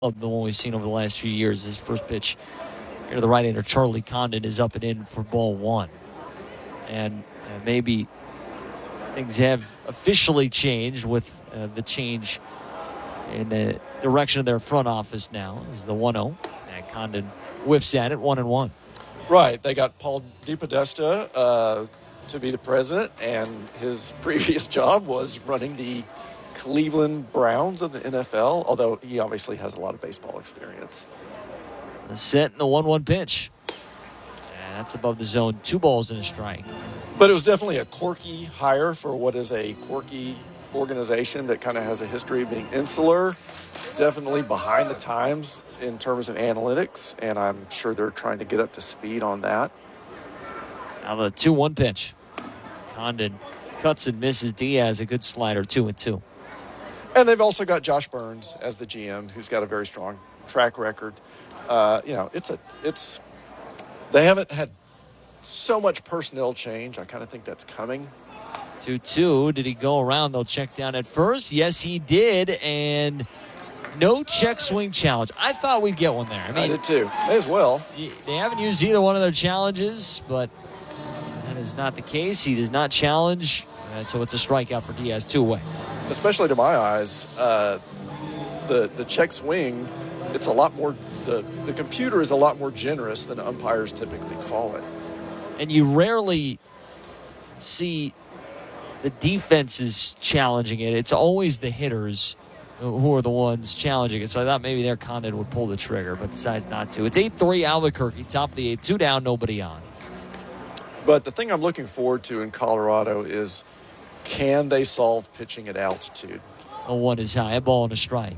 of the one we've seen over the last few years. His first pitch here to the right-hander, Charlie Condon, is up and in for ball one. And maybe things have officially changed with the change in the direction of their front office now. This is the 1-0. And Condon whiffs at it, 1-1. Right. They got Paul DePodesta to be the president, and his previous job was running the Cleveland Browns of the NFL, although he obviously has a lot of baseball experience. The set and the 1-1 pitch. And that's above the zone. 2 balls and a strike. But it was definitely a quirky hire for what is a quirky organization that kind of has a history of being insular, definitely behind the times in terms of analytics, and I'm sure they're trying to get up to speed on that. Now the 2-1 pitch. Condon cuts and misses Diaz, a good slider, 2-2. And they've also got Josh Burns as the GM, who's got a very strong track record. They haven't had so much personnel change. I kind of think that's coming. 2-2. Did he go around? They'll check down at first. Yes, he did. And no check swing challenge. I thought we'd get one there. I did too. May as well. They haven't used either one of their challenges, but that is not the case. He does not challenge. And so it's a strikeout for Diaz, 2-away. Especially to my eyes, the check swing, it's a lot more, the computer is a lot more generous than umpires typically call it. And you rarely see the defenses challenging it. It's always the hitters who are the ones challenging it. So I thought maybe their Condon would pull the trigger, but decides not to. It's 8-3 Albuquerque, top of the 8, 2 down, nobody on. But the thing I'm looking forward to in Colorado is, can they solve pitching at altitude? A 1 is high, a ball and a strike.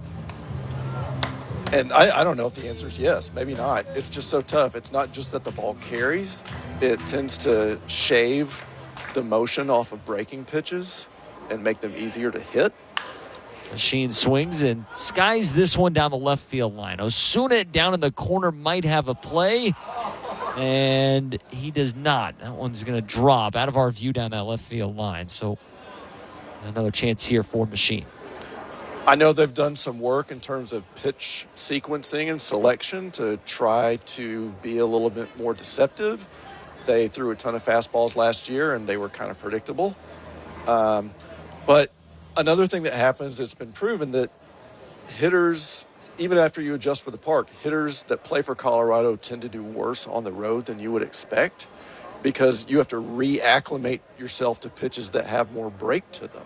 And I don't know if the answer is yes, maybe not. It's just so tough. It's not just that the ball carries. It tends to shave the motion off of breaking pitches and make them easier to hit. Machine swings and skies this one down the left field line. Osuna down in the corner might have a play, and he does not. That one's going to drop out of our view down that left field line. So another chance here for Machine. I know they've done some work in terms of pitch sequencing and selection to try to be a little bit more deceptive. They threw a ton of fastballs last year, and they were kind of predictable. But another thing that happens, it's been proven that hitters, even after you adjust for the park, hitters that play for Colorado tend to do worse on the road than you would expect because you have to reacclimate yourself to pitches that have more break to them.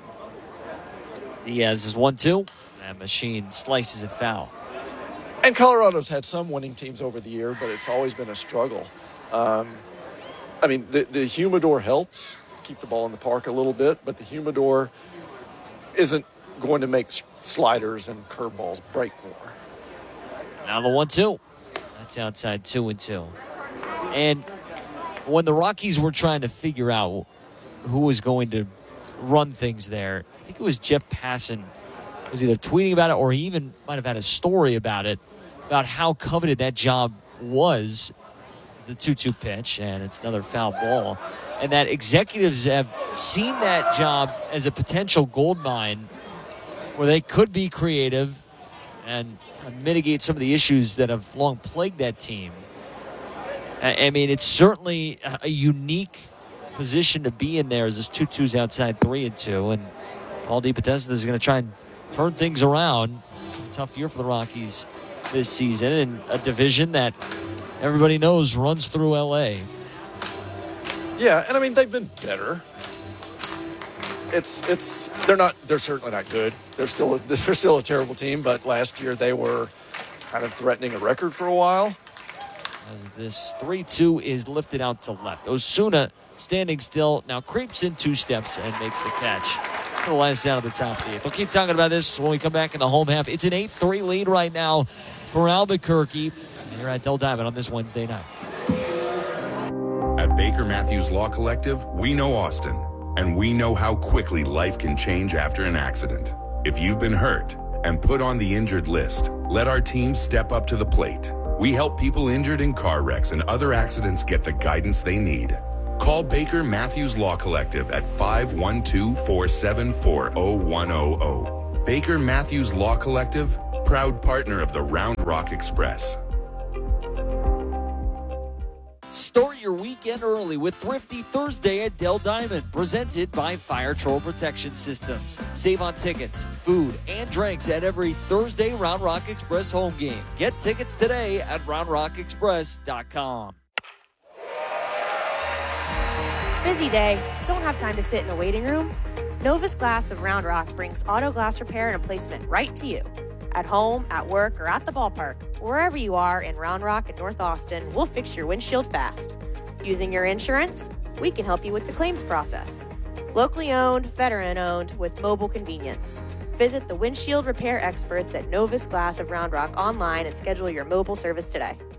Diaz is 1-2, and Machine slices it foul. And Colorado's had some winning teams over the year, but it's always been a struggle. The humidor helps keep the ball in the park a little bit, but the humidor isn't going to make sliders and curveballs break more. Now the 1-2. That's outside 2-2. And when the Rockies were trying to figure out who was going to run things there, I think it was Jeff Passan was either tweeting about it or he even might have had a story about it, about how coveted that job was. The 2-2 pitch, and it's another foul ball. And that executives have seen that job as a potential gold mine where they could be creative and mitigate some of the issues that have long plagued that team. I mean, it's certainly a unique position to be in there as this 2-2's outside 3-2. And Paul DePodesta is going to try and turn things around. Tough year for the Rockies this season in a division that everybody knows runs through L.A. Yeah, and I mean, they've been better. They're certainly not good. They're still a terrible team, but last year they were kind of threatening a record for a while. As this 3-2 is lifted out to left. Osuna standing still, now creeps in 2 steps and makes the catch. For the last down at the top of the 8th. We'll keep talking about this when we come back in the home half. It's an 8-3 lead right now for Albuquerque. Here at Del Diamond on this Wednesday night. At Baker Matthews Law Collective, we know Austin, and we know how quickly life can change after an accident. If you've been hurt and put on the injured list, let our team step up to the plate. We help people injured in car wrecks and other accidents get the guidance they need. Call Baker Matthews Law Collective at 512-474-0100. Baker Matthews Law Collective, proud partner of the Round Rock Express. Start your weekend early with Thrifty Thursday at Dell Diamond, presented by Fire Troll Protection Systems. Save on tickets, food, and drinks at every Thursday Round Rock Express home game. Get tickets today at roundrockexpress.com. Busy day? Don't have time to sit in a waiting room? Novus Glass of Round Rock brings auto glass repair and replacement right to you. At home, at work, or at the ballpark, wherever you are in Round Rock and North Austin, we'll fix your windshield fast. Using your insurance, we can help you with the claims process. Locally owned, veteran-owned, with mobile convenience. Visit the windshield repair experts at Novus Glass of Round Rock online and schedule your mobile service today.